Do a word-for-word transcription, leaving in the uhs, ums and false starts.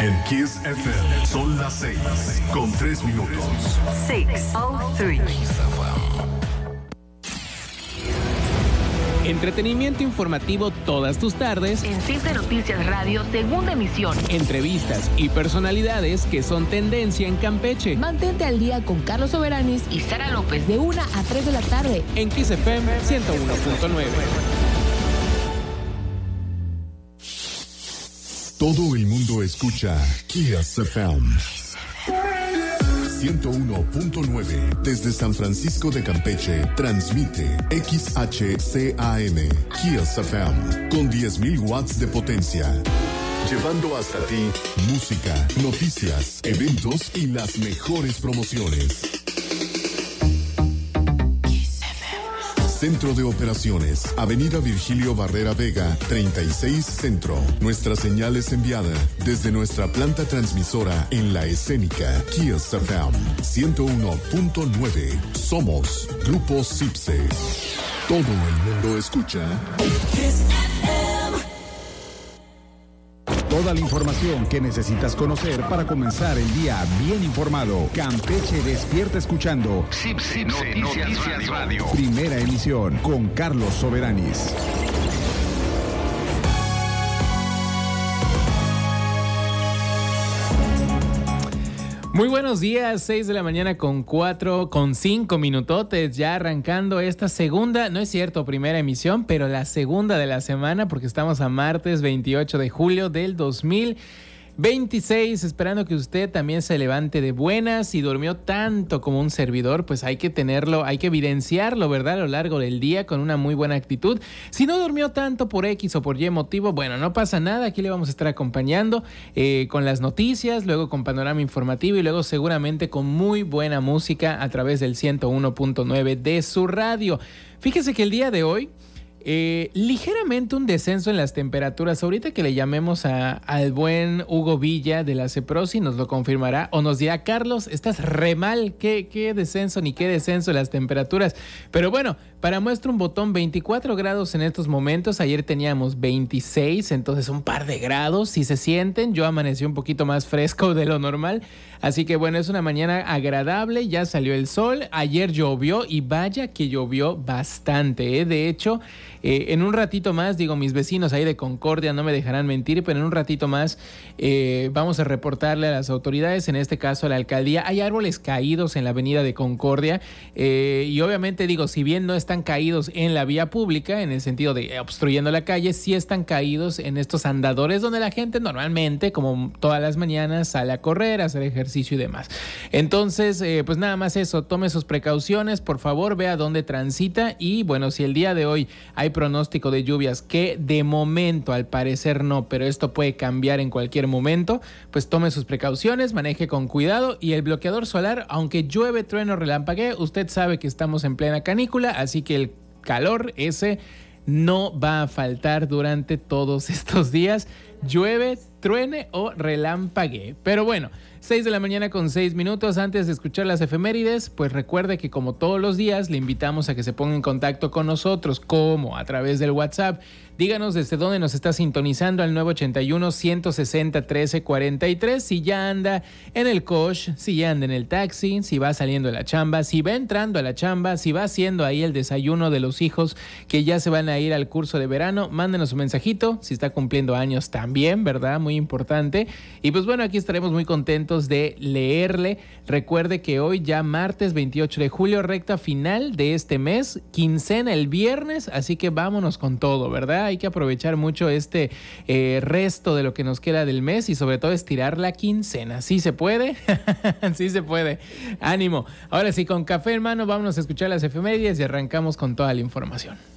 En Kiss F M son las seis con tres minutos. six oh three. Entretenimiento informativo todas tus tardes. En Simple Noticias Radio, segunda emisión. Entrevistas y personalidades que son tendencia en Campeche. Mantente al día con Carlos Soberanis Y Sara López. de una a tres de la tarde. En Kiss F M ciento uno punto nueve. Todo el mundo escucha Kiss F M. ciento uno punto nueve desde San Francisco de Campeche transmite X H C A M Kiss F M con diez mil watts de potencia, llevando hasta ti música, noticias, eventos y las mejores promociones. Centro de Operaciones, Avenida Virgilio Barrera Vega, treinta y seis Centro. Nuestra señal es enviada desde nuestra planta transmisora en la escénica Kiss F M ciento uno punto nueve. Somos Grupo Cipse. Todo el mundo escucha Kiss F M. Toda la información que necesitas conocer para comenzar el día bien informado. Campeche despierta escuchando Cipse Noticias, Noticias Radio. Primera emisión con Carlos Soberanis. Muy buenos días, seis de la mañana con cuatro, con cinco minutotes, ya arrancando esta segunda, no es cierto, primera emisión, pero la segunda de la semana, porque estamos a martes veintiocho de julio del dos mil veintiséis, esperando que usted también se levante de buenas. Si durmió tanto como un servidor, pues hay que tenerlo, hay que evidenciarlo, ¿verdad? A lo largo del día con una muy buena actitud. Si no durmió tanto por X o por Y motivo, bueno, no pasa nada, aquí le vamos a estar acompañando eh, con las noticias, luego con panorama informativo y luego seguramente con muy buena música a través del ciento uno punto nueve de su radio. Fíjese que el día de hoy Eh, ligeramente un descenso en las temperaturas. Ahorita que le llamemos a, al buen Hugo Villa de la CEPROSI, nos lo confirmará o nos dirá: Carlos, estás re mal, ¿Qué, qué descenso ni qué descenso en las temperaturas? Pero bueno, para muestra un botón, veinticuatro grados en estos momentos. Ayer teníamos veintiséis, entonces un par de grados, si se sienten. Yo amanecí un poquito más fresco de lo normal, así que bueno, es una mañana agradable, ya salió el sol. Ayer llovió y vaya que llovió bastante, ¿eh? De hecho, Eh, en un ratito más, digo, mis vecinos ahí de Concordia no me dejarán mentir, pero en un ratito más eh, vamos a reportarle a las autoridades, en este caso a la alcaldía. Hay árboles caídos en la avenida de Concordia eh, y obviamente digo, si bien no están caídos en la vía pública, en el sentido de obstruyendo la calle, sí están caídos en estos andadores donde la gente normalmente, como todas las mañanas, sale a correr, a hacer ejercicio y demás. Entonces, eh, pues nada más eso, tome sus precauciones, por favor, vea dónde transita y bueno, si el día de hoy hay pronóstico de lluvias, que de momento al parecer no, pero esto puede cambiar en cualquier momento, pues tome sus precauciones, maneje con cuidado y el bloqueador solar, aunque llueve, trueno, relampaguee, usted sabe que estamos en plena canícula, así que el calor ese no va a faltar durante todos estos días, llueve, truene o relampaguee. Pero bueno, seis de la mañana con seis minutos. Antes de escuchar las efemérides, pues recuerde que como todos los días le invitamos a que se ponga en contacto con nosotros, como a través del WhatsApp. Díganos desde dónde nos está sintonizando al nueve ochenta y uno, ciento sesenta, trece cuarenta y tres. Si ya anda en el coche, si ya anda en el taxi, si va saliendo de la chamba, si va entrando a la chamba, si va haciendo ahí el desayuno de los hijos que ya se van a ir al curso de verano, mándenos un mensajito. Si está cumpliendo años también, ¿verdad? Muy importante. Y pues bueno, aquí estaremos muy contentos de leerle. Recuerde que hoy ya martes veintiocho de julio, recta final de este mes, quincena el viernes, así que vámonos con todo, ¿verdad? Hay que aprovechar mucho este eh, resto de lo que nos queda del mes y sobre todo estirar la quincena. ¿Sí se puede? Sí se puede. Ánimo. Ahora sí, con café en mano, vámonos a escuchar las efemérides y arrancamos con toda la información.